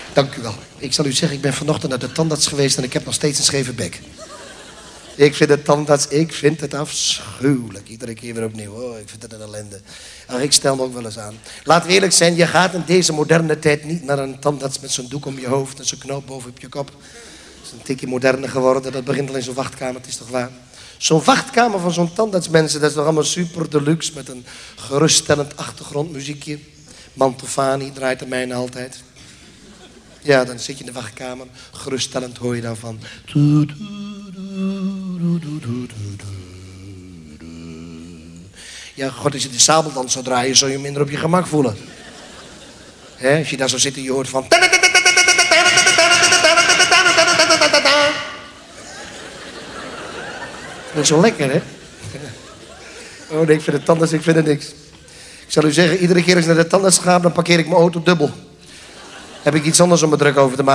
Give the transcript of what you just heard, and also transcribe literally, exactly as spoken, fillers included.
Dank u wel. Ik zal u zeggen, ik ben vanochtend naar de tandarts geweest en ik heb nog steeds een scheve bek. Ik vind het tandarts, ik vind het afschuwelijk. Iedere keer weer opnieuw. Oh, ik vind het een ellende. Ach, ik stel me ook wel eens aan. Laten we eerlijk zijn, je gaat in deze moderne tijd niet naar een tandarts met zo'n doek om je hoofd en zo'n knoop boven op je kop. Het is een tikje moderner geworden, dat begint al in zo'n wachtkamer, het is toch waar? Zo'n wachtkamer van zo'n tandartsmensen, dat is toch allemaal super deluxe met een geruststellend achtergrondmuziekje. Mantovani draait er mijne altijd. Ja, dan zit je in de wachtkamer, geruststellend hoor je daarvan. Ja, god, als je de sabeldans zou draaien, zou je minder op je gemak voelen. He, als je daar zo zit en je hoort van... Dat is zo lekker, hè? Oh nee, ik vind het tandarts, ik vind het niks. Ik zal u zeggen, iedere keer als ik naar de tandarts ga, dan parkeer ik mijn auto dubbel. Heb ik iets anders om me druk over te maken.